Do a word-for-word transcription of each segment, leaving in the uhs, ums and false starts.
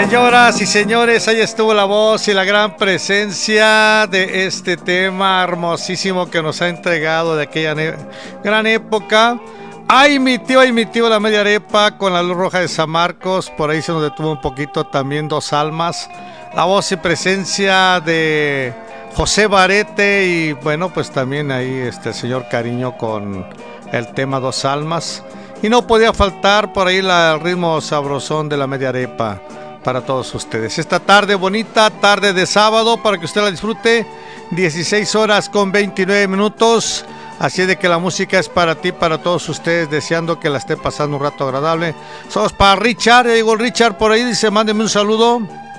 Señoras y señores, ahí estuvo la voz y la gran presencia de este tema hermosísimo que nos ha entregado de aquella ne- gran época. Ay, mi tío, ay, mi tío, la media arepa con la luz roja de San Marcos. Por ahí se nos detuvo un poquito también Dos Almas. La voz y presencia de José Barete y bueno, pues también ahí este el señor Cariño con el tema Dos Almas. Y no podía faltar por ahí la, el ritmo sabrosón de la media arepa para todos ustedes. Esta tarde, bonita tarde de sábado, para que usted la disfrute, dieciséis horas con veintinueve minutos. Así de que la música es para ti, para todos ustedes, deseando que la esté pasando un rato agradable. Somos para Richard, ya llegó Richard por ahí, dice, mándeme un saludo.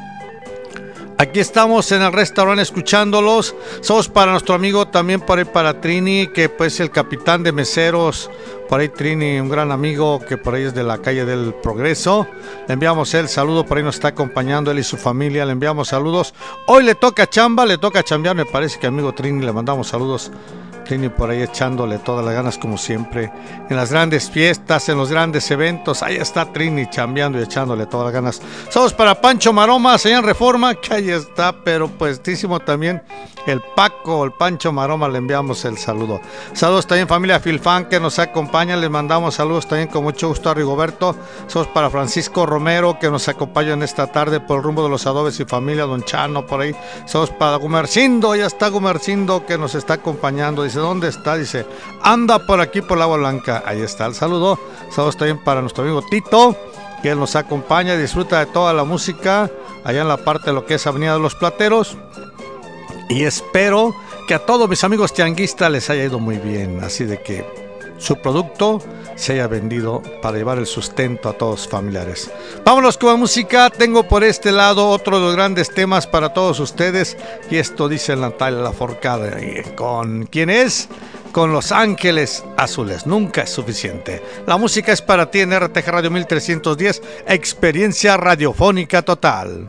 Aquí estamos en el restaurante escuchándolos. Somos para nuestro amigo también por ahí, para Trini, que pues el capitán de meseros. Por ahí Trini, un gran amigo que por ahí es de la calle del Progreso. Le enviamos el saludo, por ahí nos está acompañando él y su familia. Le enviamos saludos. Hoy le toca chamba, le toca chambear, me parece que amigo Trini, le mandamos saludos. Trini por ahí echándole todas las ganas como siempre. En las grandes fiestas, en los grandes eventos, ahí está Trini chambeando y echándole todas las ganas. Saludos para Pancho Maroma, allá en Reforma, que ahí está, pero puestísimo también el Paco, el Pancho Maroma, le enviamos el saludo. Saludos también familia Filfán que nos acompaña, les mandamos saludos también con mucho gusto a Rigoberto. Saludos para Francisco Romero que nos acompaña en esta tarde por el rumbo de los adobes y familia, Don Chano por ahí. Saludos para Gumercindo, ya está Gumercindo que nos está acompañando. Dice, ¿dónde está? Dice, anda por aquí por la Agua Blanca. Ahí está el saludo. Saludos también para nuestro amigo Tito, que él nos acompaña y disfruta de toda la música allá en la parte de lo que es Avenida de los Plateros. Y espero que a todos mis amigos tianguistas les haya ido muy bien. Así de que su producto se haya vendido para llevar el sustento a todos sus familiares. Vámonos con la música. Tengo por este lado otro de los grandes temas para todos ustedes. Y esto dice Natalia Lafourcade. ¿Con quién es? Con Los Ángeles Azules. Nunca es suficiente. La música es para ti en R T G Radio mil trescientos diez. Experiencia radiofónica total.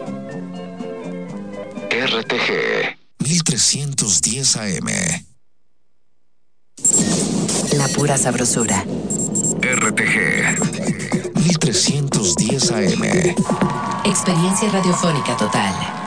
R T G mil trescientos diez A M. La pura sabrosura. R T G mil trescientos diez A M. Experiencia radiofónica total.